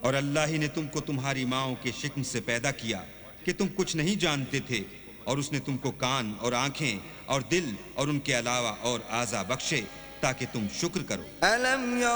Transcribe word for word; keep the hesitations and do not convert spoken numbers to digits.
और अल्लाह ही ने तुमको तुम्हारी माओं के शिक्म से पैदा किया कि तुम कुछ नहीं जानते थे, और उसने तुमको कान और आंखें और दिल और उनके अलावा और आज़ा बख्शे ताकि तुम शुक्र करो।